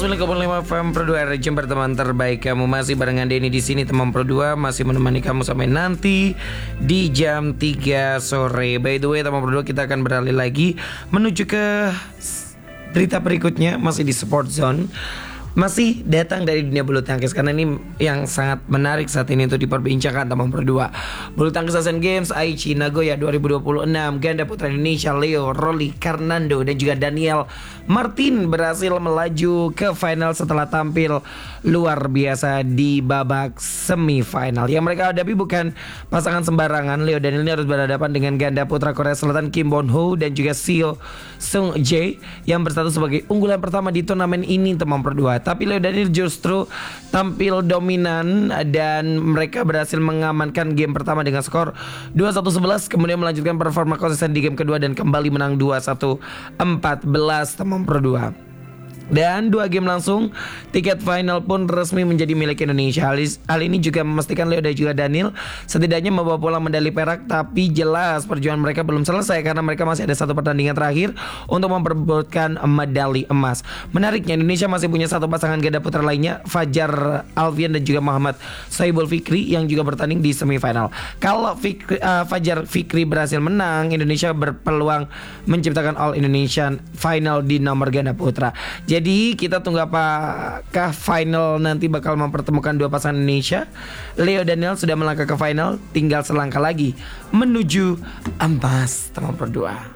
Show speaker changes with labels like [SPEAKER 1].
[SPEAKER 1] 105,5 FM Pro 2 Region berteman terbaik kamu. Masih barengan Denny di sini teman Pro 2, masih menemani kamu sampai nanti di jam 3 sore. By the way teman Pro 2, kita akan beralih lagi menuju ke berita berikutnya, masih di Sport Zone. Masih datang dari dunia bulu tangkis, karena ini yang sangat menarik saat ini untuk diperbincangkan teman Pro 2. Bulu tangkis Asian Games Aichi Nagoya 2026, ganda putra Indonesia Leo Rolly Karnando dan juga Daniel Martin berhasil melaju ke final setelah tampil luar biasa di babak semifinal. Yang mereka hadapi bukan pasangan sembarangan. Leo Daniel ini harus berhadapan dengan ganda putra Korea Selatan Kim Bon Ho dan juga Seo Sung Jae yang berstatus sebagai unggulan pertama di turnamen ini teman Pro 2. Tapi Leo Daniel justru tampil dominan dan mereka berhasil mengamankan game pertama dengan skor 21-11, kemudian melanjutkan performa konsisten di game kedua dan kembali menang 2-1 14 teman Pro 2. Dan 2 game langsung, tiket final pun resmi menjadi milik Indonesia. Hal ini juga memastikan Leo dan juga Daniel setidaknya membawa pulang medali perak. Tapi jelas perjuangan mereka belum selesai, karena mereka masih ada satu pertandingan terakhir untuk memperebutkan medali emas. Menariknya Indonesia masih punya satu pasangan ganda putra lainnya, Fajar Alfian dan juga Muhammad Sohibul Fikri, yang juga bertanding di semifinal. Kalau Fajar Fikri berhasil menang, Indonesia berpeluang menciptakan All Indonesian Final di nomor ganda putra. Jadi kita tunggu apakah final nanti bakal mempertemukan dua pasangan Indonesia. Leo Daniel sudah melangkah ke final, tinggal selangkah lagi menuju emas teman Pro 2.